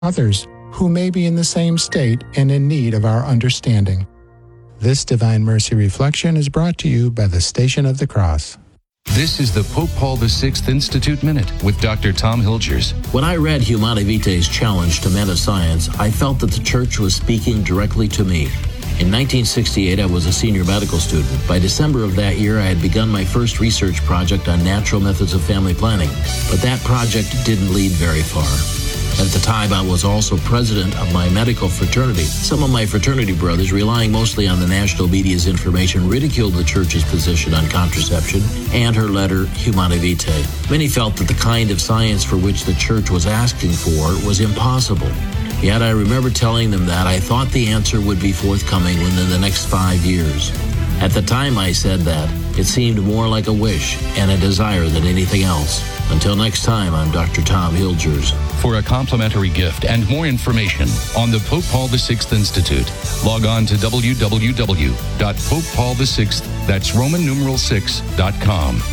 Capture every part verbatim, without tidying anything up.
others who may be in the same state and in need of our understanding. This Divine Mercy Reflection is brought to you by the Station of the Cross. This is the Pope Paul the Sixth Institute Minute with Doctor Tom Hilgers. When I read Humanae Vitae's challenge to meta-science, I felt that the Church was speaking directly to me. In nineteen sixty-eight, I was a senior medical student. By December of that year, I had begun my first research project on natural methods of family planning, but that project didn't lead very far. At the time, I was also president of my medical fraternity. Some of my fraternity brothers, relying mostly on the national media's information, ridiculed the Church's position on contraception and her letter, Humanae Vitae. Many felt that the kind of science for which the Church was asking for was impossible. Yet I remember telling them that I thought the answer would be forthcoming within the next five years. At the time I said that, it seemed more like a wish and a desire than anything else. Until next time, I'm Doctor Tom Hilgers. For a complimentary gift and more information on the Pope Paul the Sixth Institute, log on to w w w dot pope paul the sixth, that's Roman numeral six, dot com.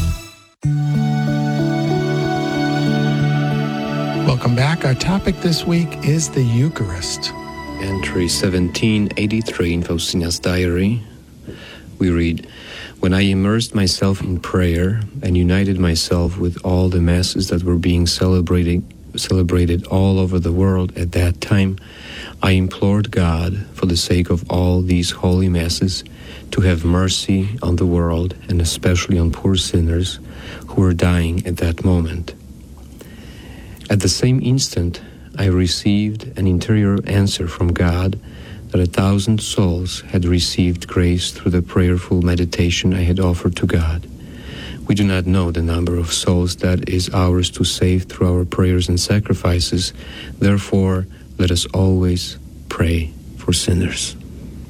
Welcome back. Our topic this week is the Eucharist. Entry seventeen eighty-three in Faustina's diary. We read, "When I immersed myself in prayer and united myself with all the masses that were being celebrated, celebrated all over the world at that time, I implored God, for the sake of all these holy masses, to have mercy on the world and especially on poor sinners who were dying at that moment. At the same instant, I received an interior answer from God that a thousand souls had received grace through the prayerful meditation I had offered to God. We do not know the number of souls that is ours to save through our prayers and sacrifices. Therefore, let us always pray for sinners."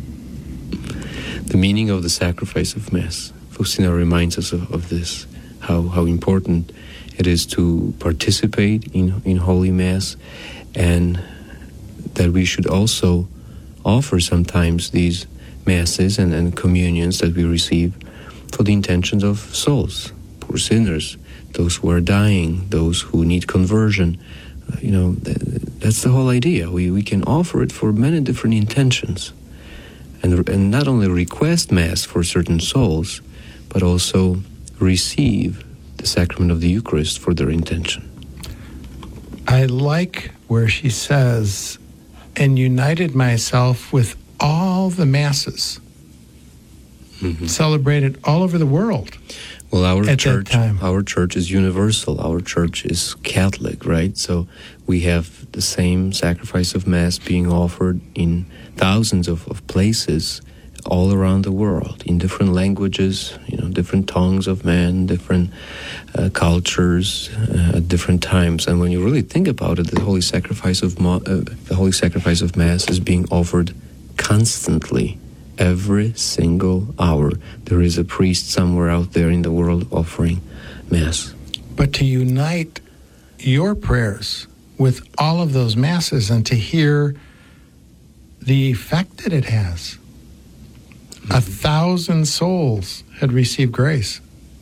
The meaning of the sacrifice of Mass. Faustina reminds us of, of this, how, how important it is to participate in, in Holy Mass, and that we should also offer sometimes these Masses and, and communions that we receive for the intentions of souls, poor sinners, those who are dying, those who need conversion. Uh, you know, th- that's the whole idea. We, we can offer it for many different intentions, and, and not only request Mass for certain souls, but also receive the sacrament of the Eucharist for their intention. I like where she says, "and united myself with all the masses," mm-hmm. celebrated all over the world. Well, our at church, that time. our church is universal. Our church is Catholic, right? So we have the same sacrifice of Mass being offered in thousands of, of places all around the world, in different languages, you know, different tongues of man, different uh, cultures, uh, at different times. And when you really think about it, the holy sacrifice of Ma- uh, the holy sacrifice of Mass is being offered constantly, every single hour. There is a priest somewhere out there in the world offering Mass. But to unite your prayers with all of those Masses and to hear the effect that it has. A thousand souls had received grace.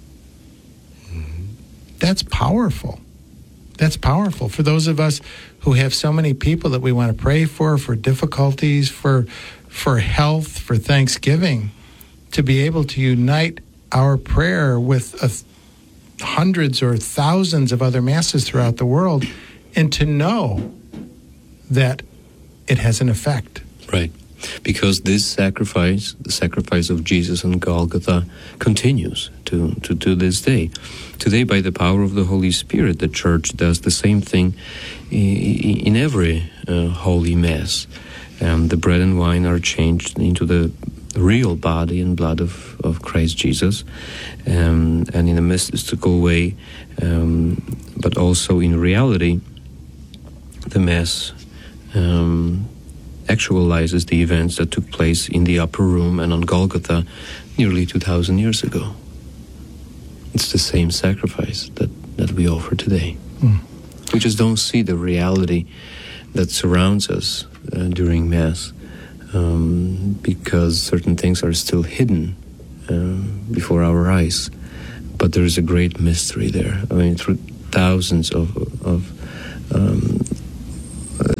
Mm-hmm. That's powerful. That's powerful. For those of us who have so many people that we want to pray for, for difficulties, for for health, for Thanksgiving, to be able to unite our prayer with a, hundreds or thousands of other Masses throughout the world, and to know that it has an effect. Right. Because this sacrifice, the sacrifice of Jesus on Golgotha, continues to, to, to this day. Today, by the power of the Holy Spirit, the Church does the same thing in, in every uh, Holy Mass. Um, the bread and wine are changed into the real body and blood of, of Christ Jesus, um, and in a mystical way, um, but also in reality, the Mass um, actualizes the events that took place in the upper room and on Golgotha nearly two thousand years ago. It's the same sacrifice that, that we offer today. Mm. We just don't see the reality that surrounds us uh, during Mass um, because certain things are still hidden uh, before our eyes. But there is a great mystery there. I mean, through thousands of, of um,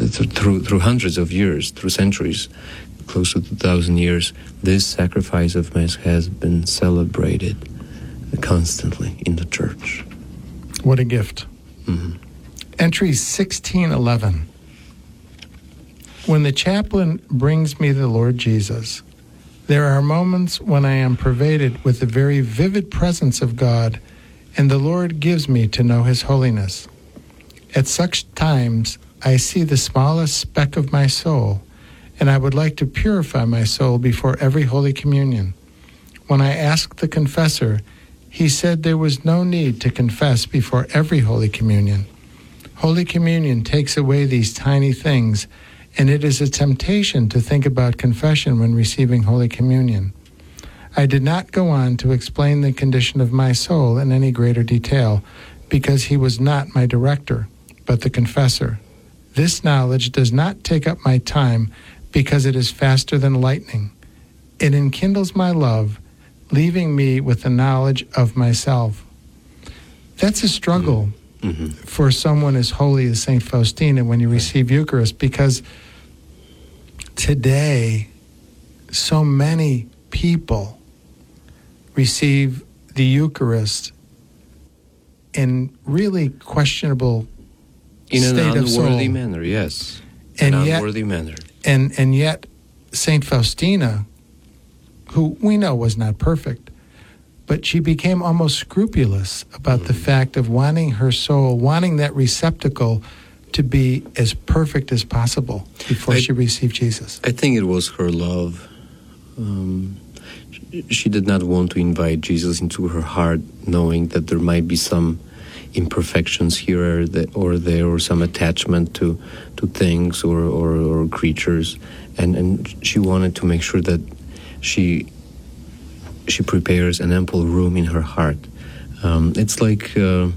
th- through through hundreds of years, through centuries, close to two thousand years, this sacrifice of Mass has been celebrated constantly in the church. What a gift. Mm-hmm. Entry sixteen eleven. When the chaplain brings me the Lord Jesus, there are moments when I am pervaded with the very vivid presence of God, and the Lord gives me to know His holiness. At such times, I see the smallest speck of my soul, and I would like to purify my soul before every Holy Communion. When I asked the confessor, he said there was no need to confess before every Holy Communion. Holy Communion takes away these tiny things, and it is a temptation to think about confession when receiving Holy Communion. I did not go on to explain the condition of my soul in any greater detail, because he was not my director, but the confessor. This knowledge does not take up my time, because it is faster than lightning. It enkindles my love, leaving me with the knowledge of myself. That's a struggle mm-hmm. for someone as holy as Saint Faustina when you receive Eucharist, because today so many people receive the Eucharist in really questionable in state an of soul. unworthy manner, yes. And an yet, unworthy manner. And, and yet Saint Faustina, who we know was not perfect, but she became almost scrupulous about mm-hmm. the fact of wanting her soul, wanting that receptacle to be as perfect as possible before I, she received Jesus. I think it was her love. Um, she did not want to invite Jesus into her heart, knowing that there might be some imperfections here or there, or some attachment to, to things or, or, or creatures. And, and she wanted to make sure that she she prepares an ample room in her heart. Um, it's like uh,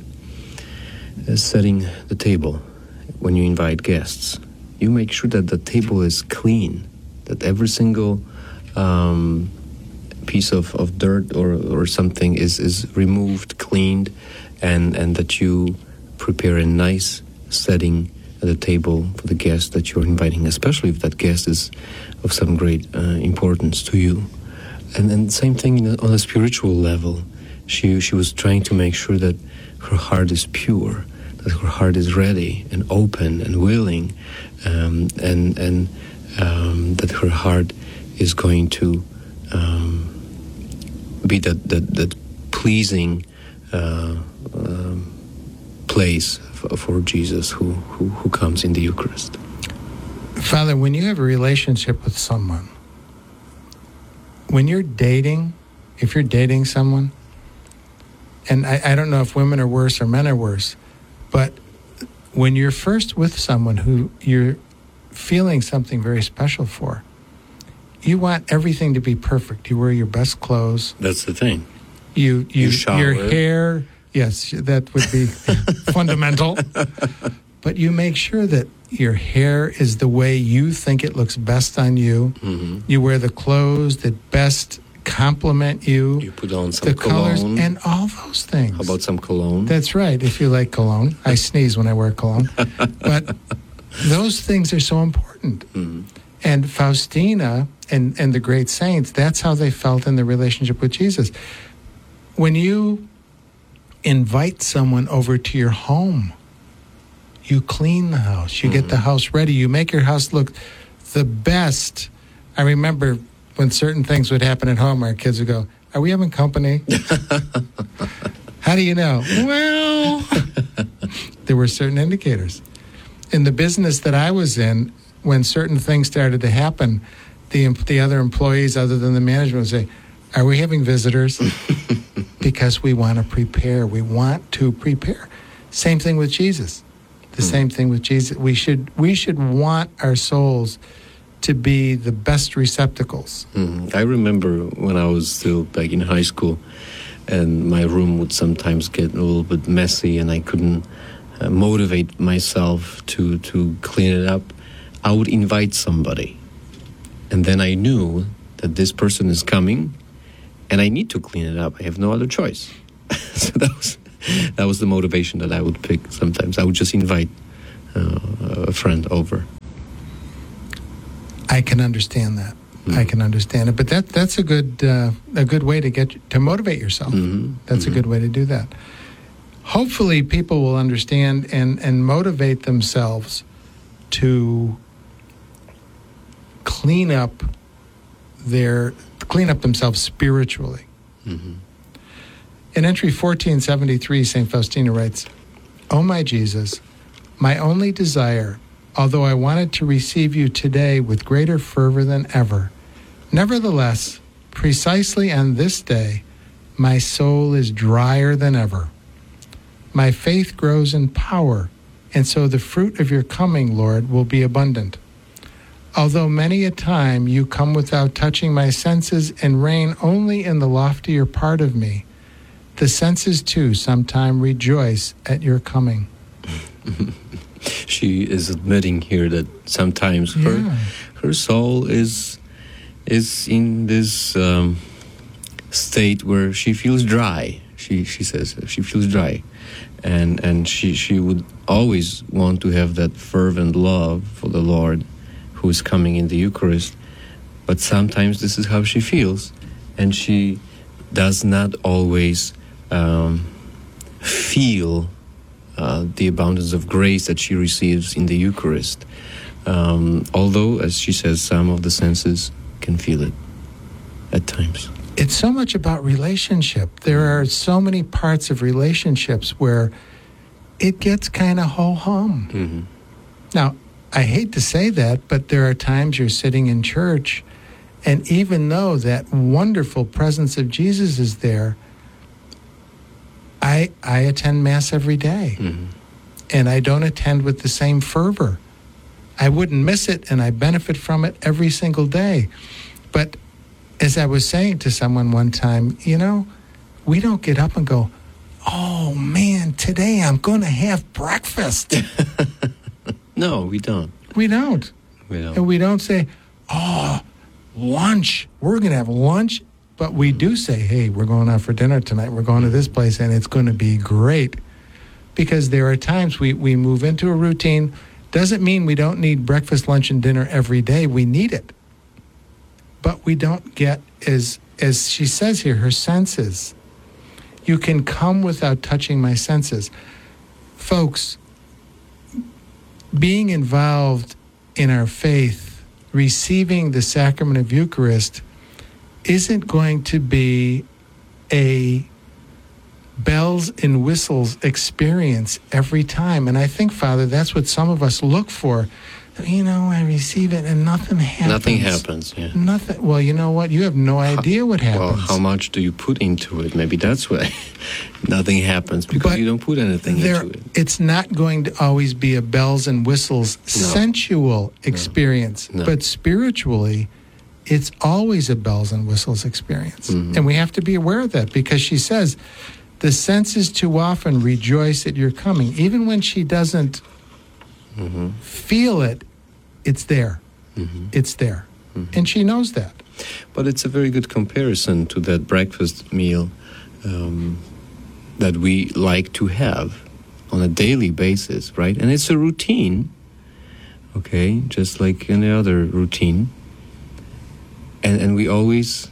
setting the table when you invite guests. You make sure that the table is clean, that every single um, piece of, of dirt or, or something is, is removed, cleaned, and, and that you prepare a nice setting at the table for the guest that you're inviting, especially if that guest is of some great uh, importance to you. And then same thing on a spiritual level. She she was trying to make sure that her heart is pure, that her heart is ready and open and willing, um, and and um, that her heart is going to um, be that that, that pleasing uh, um, place for, for Jesus who, who who comes in the Eucharist. Father, when you have a relationship with someone, when you're dating, if you're dating someone, and I, I don't know if women are worse or men are worse, but when you're first with someone who you're feeling something very special for, you want everything to be perfect. You wear your best clothes. That's the thing. You, you, you shower. Your hair, yes, that would be fundamental. But you make sure that your hair is the way you think it looks best on you. Mm-hmm. You wear the clothes that best complement you. You put on some the cologne. colors and all those things. How about some cologne? That's right, if you like cologne. I sneeze when I wear cologne. But those things are so important. Mm-hmm. And Faustina and, and the great saints, that's how they felt in the relationship with Jesus. When you invite someone over to your home, you clean the house. You mm-hmm. get the house ready. You make your house look the best. I remember when certain things would happen at home, our kids would go, "Are we having company?" How do you know? Well, there were certain indicators. In the business that I was in, when certain things started to happen, the the other employees, other than the management, would say, "Are we having visitors?" Because we want to prepare. We want to prepare. Same thing with Jesus. The mm. same thing with Jesus. We should we should want our souls to be the best receptacles. Mm. I remember when I was still back in high school, and my room would sometimes get a little bit messy, and I couldn't uh, motivate myself to to clean it up. I would invite somebody, and then I knew that this person is coming, and I need to clean it up. I have no other choice. So that was that was the motivation that I would pick sometimes. I would just invite uh, a friend over. I can understand that. Mm-hmm. I can understand it. But that that's a good uh, a good way to get to motivate yourself. Mm-hmm. That's mm-hmm. a good way to do that. Hopefully, people will understand and, and motivate themselves to clean up their clean up themselves spiritually. Mm-hmm. In entry fourteen seventy-three, Saint Faustina writes, "O my Jesus, my only desire, although I wanted to receive you today with greater fervor than ever, nevertheless, precisely on this day, my soul is drier than ever. My faith grows in power, and so the fruit of your coming, Lord, will be abundant. Although many a time you come without touching my senses and reign only in the loftier part of me, the senses too sometime rejoice at your coming." She is admitting here that sometimes her yeah. her soul is is in this um, state where she feels dry. She she says she feels dry, and and she she would always want to have that fervent love for the Lord, who is coming in the Eucharist. But sometimes this is how she feels, and she does not always um, feel Uh, the abundance of grace that she receives in the Eucharist. Um, although, as she says, some of the senses can feel it at times. It's so much about relationship. There are so many parts of relationships where it gets kind of ho-hum. Mm-hmm. Now, I hate to say that, but there are times you're sitting in church, and even though that wonderful presence of Jesus is there, I I attend Mass every day, mm-hmm. and I don't attend with the same fervor. I wouldn't miss it, and I benefit from it every single day. But as I was saying to someone one time, you know, we don't get up and go, "Oh, man, today I'm going to have breakfast." No, we don't. We don't. We don't. And we don't say, "Oh, lunch. We're going to have lunch." But we do say, "Hey, we're going out for dinner tonight. We're going to this place, and it's going to be great." Because there are times we, we move into a routine. Doesn't mean we don't need breakfast, lunch, and dinner every day. We need it. But we don't get, as as she says here, her senses. You can come without touching my senses. Folks, being involved in our faith, receiving the sacrament of Eucharist, isn't going to be a bells and whistles experience every time. And I think, Father, that's what some of us look for. You know, I receive it and nothing happens. Nothing happens, yeah. Nothing. Well, you know what? You have no idea what happens. Well, how much do you put into it? Maybe that's why nothing happens, because but you don't put anything there, into it. It's not going to always be a bells and whistles no. sensual experience. No. No. But spiritually, it's always a bells and whistles experience. Mm-hmm. And we have to be aware of that, because she says, the senses too often rejoice at your coming. Even when she doesn't mm-hmm. feel it, it's there. Mm-hmm. It's there. Mm-hmm. And she knows that. But it's a very good comparison to that breakfast meal um, that we like to have on a daily basis, right? And it's a routine, okay, just like any other routine. And and we always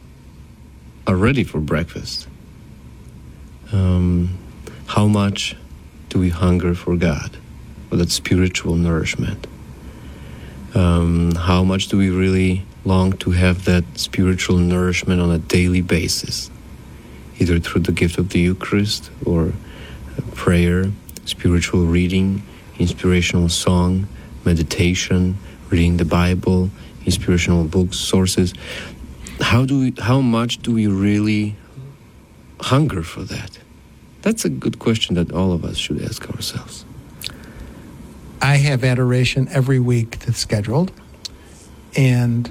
are ready for breakfast. Um, how much do we hunger for God, for that spiritual nourishment? Um, how much do we really long to have that spiritual nourishment on a daily basis, either through the gift of the Eucharist or prayer, spiritual reading, inspirational song, meditation, reading the Bible, inspirational books, sources. How do we, how much do we really hunger for that? That's a good question that all of us should ask ourselves. I have adoration every week that's scheduled, and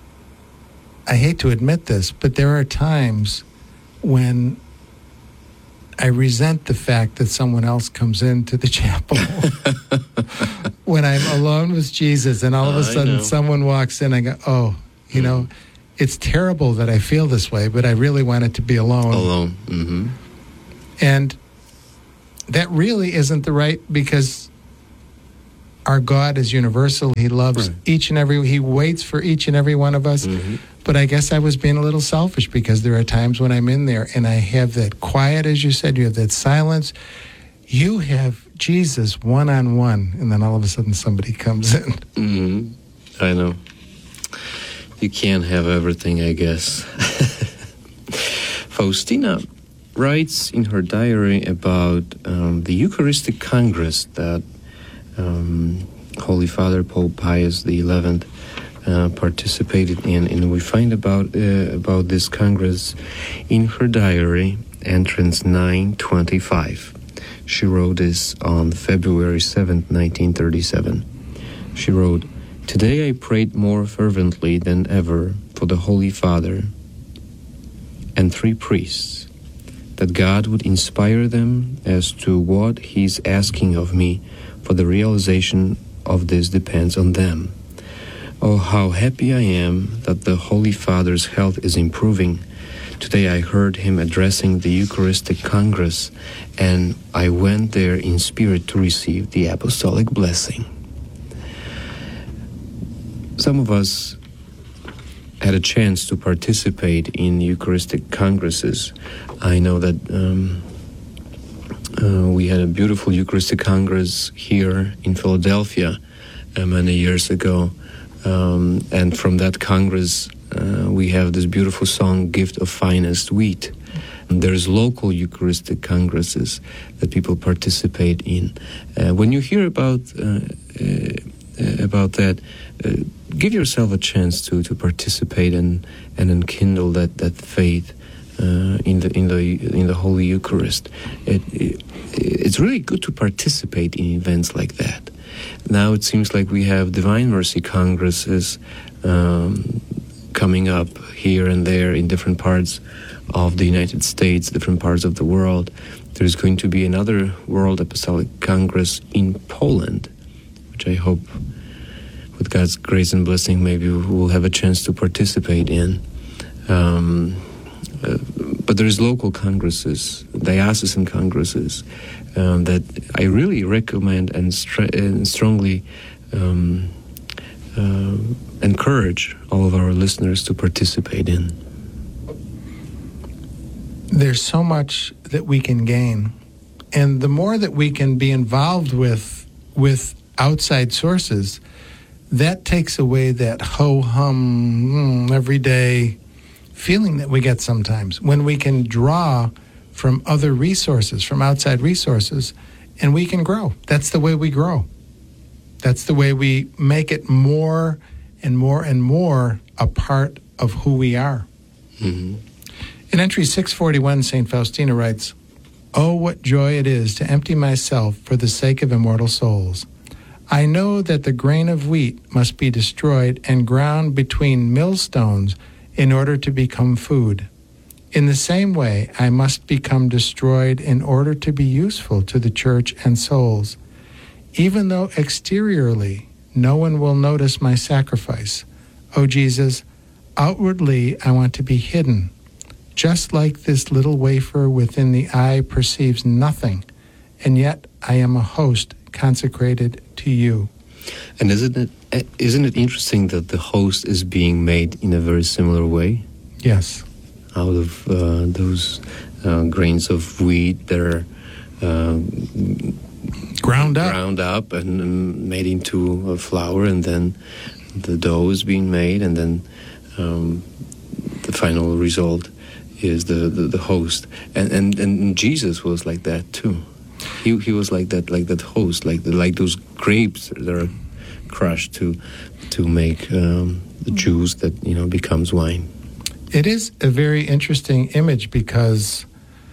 I hate to admit this, but there are times when I resent the fact that someone else comes into the chapel when I'm alone with Jesus, and all of a sudden someone walks in. I go, oh, you mm. know, it's terrible that I feel this way, but I really wanted to be alone. Alone. Mm-hmm. And that really isn't the right, because our God is universal. He loves Right. each and every, he waits for each and every one of us. Mhm. But I guess I was being a little selfish because there are times when I'm in there and I have that quiet, as you said, you have that silence. You have Jesus one-on-one, and then all of a sudden somebody comes in. hmm I know. You can't have everything, I guess. Faustina writes in her diary about um, the Eucharistic Congress that um, Holy Father Pope Pius the eleventh uh, participated in, and we find about uh, about this Congress in her diary, entrance nine twenty-five. She wrote this on February seventh, nineteen thirty-seven. She wrote, "Today I prayed more fervently than ever for the Holy Father and three priests, that God would inspire them as to what He's asking of me, for the realization of this depends on them. Oh, how happy I am that the Holy Father's health is improving. Today I heard him addressing the Eucharistic Congress, and I went there in spirit to receive the apostolic blessing." Some of us had a chance to participate in Eucharistic Congresses. I know that um, uh, we had a beautiful Eucharistic Congress here in Philadelphia uh, many years ago. Um, and from that Congress, uh, we have this beautiful song, "Gift of Finest Wheat." And there's local Eucharistic Congresses that people participate in. Uh, when you hear about uh, uh, about that, uh, give yourself a chance to, to participate and and enkindle that that faith uh, in the in the in the Holy Eucharist. It, it it's really good to participate in events like that. Now it seems like we have Divine Mercy Congresses um, coming up here and there in different parts of the United States, different parts of the world. There's going to be another World Apostolic Congress in Poland, which I hope, with God's grace and blessing, maybe we'll have a chance to participate in. Um, uh, but there's local congresses, diocesan congresses, um, that I really recommend and, str- and strongly um, uh, encourage all of our listeners to participate in. There's so much that we can gain, and the more that we can be involved with with outside sources, that takes away that ho-hum, mm, everyday feeling that we get sometimes. When we can draw from other resources, from outside resources, and we can grow. That's the way we grow. That's the way we make it more and more and more a part of who we are. Mm-hmm. In entry six forty-one, Saint Faustina writes, "Oh, what joy it is to empty myself for the sake of immortal souls. I know that the grain of wheat must be destroyed and ground between millstones in order to become food. In the same way, I must become destroyed in order to be useful to the church and souls. Even though exteriorly no one will notice my sacrifice, O Jesus, outwardly I want to be hidden, just like this little wafer within the eye perceives nothing, and yet I am a host consecrated to you." And isn't it isn't it interesting that the host is being made in a very similar way? Yes. Out of uh, those uh, grains of wheat that are uh, Ground up. ground up and um, made into a flour, and then the dough is being made, and then um, the final result is the, the, the host. And, and and Jesus was like that too. He he was like that like that host, like the, like those grapes that are crushed to to make um, the juice that you know becomes wine. It is a very interesting image because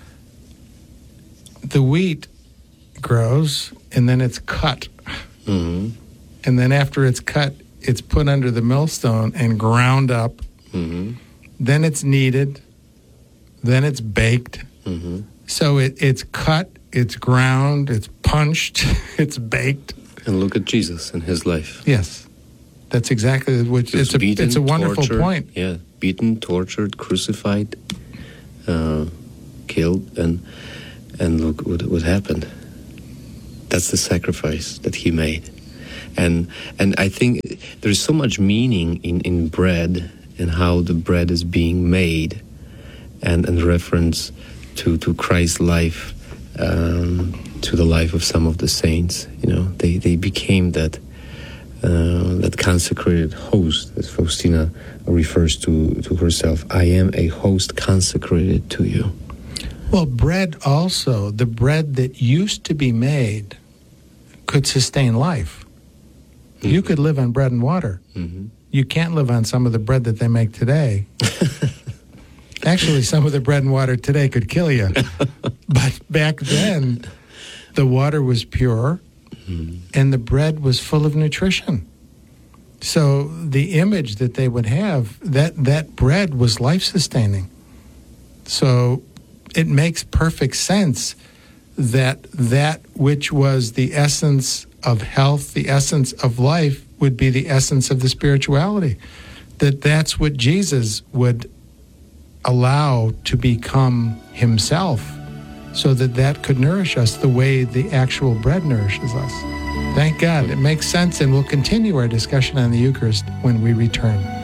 the wheat grows and then it's cut. Mm-hmm. And then after it's cut, it's put under the millstone and ground up. Mm-hmm. Then it's kneaded. Then it's baked. Mm-hmm. So it, it's cut, it's ground, it's punched, it's baked. And look at Jesus and his life. Yes. That's exactly what He was it's a beaten, it's a wonderful tortured, point. Yeah, beaten, tortured, crucified, uh, killed, and and look what what happened. That's the sacrifice that he made. And and I think there's so much meaning in, in bread and how the bread is being made, and, and reference to, to Christ's life, um, to the life of some of the saints. You know, they, they became that uh, that consecrated host, as Faustina refers to, to herself. I am a host consecrated to you. Well, bread also, the bread that used to be made could sustain life. Mm-hmm. You could live on bread and water. Mm-hmm. You can't live on some of the bread that they make today. Actually, some of the bread and water today could kill you. But back then, the water was pure, mm-hmm. and the bread was full of nutrition. So the image that they would have, that, that bread was life-sustaining. So it makes perfect sense that that which was the essence of health, the essence of life, would be the essence of the spirituality. That that's what Jesus would allow to become himself, so that that could nourish us the way the actual bread nourishes us. Thank God. It makes sense, and we'll continue our discussion on the Eucharist when we return.